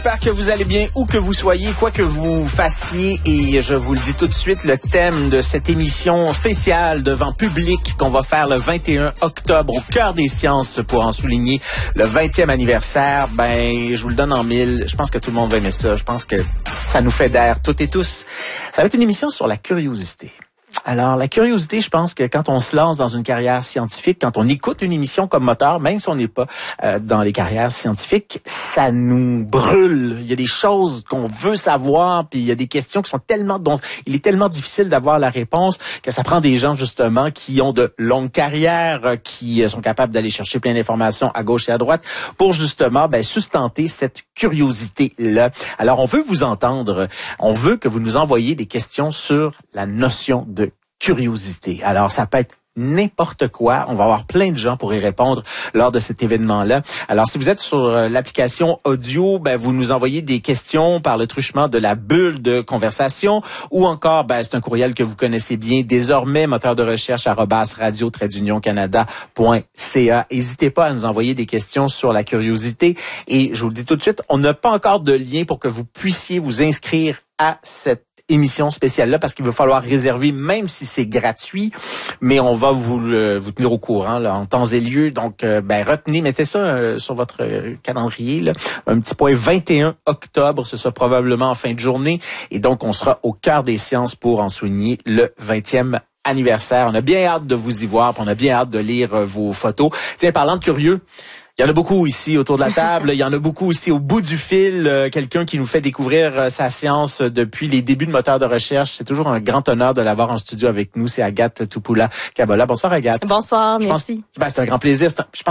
J'espère que vous allez bien où que vous soyez, quoi que vous fassiez. Et je vous le dis tout de suite, le thème de cette émission spéciale devant public qu'on va faire le 21 octobre au Cœur des Sciences pour en souligner le 20e anniversaire, je vous le donne en mille. Je pense que tout le monde va aimer ça. Je pense que ça nous fédère toutes et tous. Ça va être une émission sur la curiosité. Alors, la curiosité, je pense que quand on se lance dans une carrière scientifique, quand on écoute une émission comme moteur, même si on n'est pas dans les carrières scientifiques, ça nous brûle. Il y a des choses qu'on veut savoir, puis il y a des questions qui sont dont il est tellement difficile d'avoir la réponse que ça prend des gens, justement, qui ont de longues carrières, qui sont capables d'aller chercher plein d'informations à gauche et à droite pour, justement, sustenter cette curiosité-là. Alors, on veut vous entendre. On veut que vous nous envoyiez des questions sur la notion de curiosité. Alors, ça peut être n'importe quoi. On va avoir plein de gens pour y répondre lors de cet événement-là. Alors, si vous êtes sur l'application audio, vous nous envoyez des questions par le truchement de la bulle de conversation ou encore, c'est un courriel que vous connaissez bien désormais, moteur de recherche @radio-canada.ca. N'hésitez pas à nous envoyer des questions sur la curiosité. Et je vous le dis tout de suite, on n'a pas encore de lien pour que vous puissiez vous inscrire à cette émission spéciale-là parce qu'il va falloir réserver, même si c'est gratuit, mais on va vous tenir au courant là, en temps et lieu. Donc, retenez, mettez ça sur votre calendrier, là, un petit point 21 octobre, ce sera probablement en fin de journée. Et donc, on sera au Cœur des Sciences pour en souligner le 20e anniversaire. On a bien hâte de vous y voir, puis on a bien hâte de lire vos photos. Tiens, parlant de curieux, il y en a beaucoup ici autour de la table. Il y en a beaucoup aussi au bout du fil. Quelqu'un qui nous fait découvrir sa science depuis les débuts de moteur de recherche. C'est toujours un grand honneur de l'avoir en studio avec nous. C'est Agathe Tupoula-Kabola. Bonsoir Agathe. Bonsoir, merci. C'est un grand plaisir.